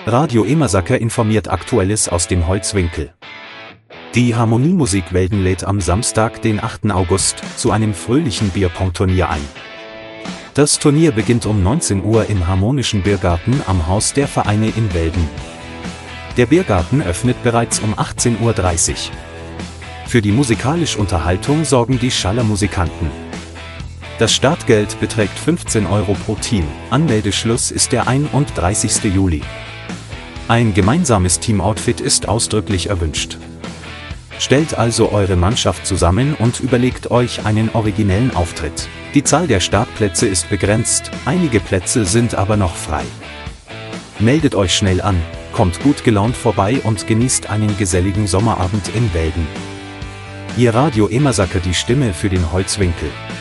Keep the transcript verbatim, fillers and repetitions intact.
Radio Emersaker informiert Aktuelles aus dem Holzwinkel. Die Harmoniemusik Welden lädt am Samstag, den achten August, zu einem fröhlichen Bierpong-Turnier ein. Das Turnier beginnt um neunzehn Uhr im Harmonischen Biergarten am Haus der Vereine in Welden. Der Biergarten öffnet bereits um achtzehn Uhr dreißig. Für die musikalische Unterhaltung sorgen die Schallermusikanten. Das Startgeld beträgt fünfzehn Euro pro Team, Anmeldeschluss ist der einunddreißigste Juli. Ein gemeinsames Teamoutfit ist ausdrücklich erwünscht. Stellt also eure Mannschaft zusammen und überlegt euch einen originellen Auftritt. Die Zahl der Startplätze ist begrenzt, einige Plätze sind aber noch frei. Meldet euch schnell an, kommt gut gelaunt vorbei und genießt einen geselligen Sommerabend in Welden. Ihr Radio Emersaker, die Stimme für den Holzwinkel.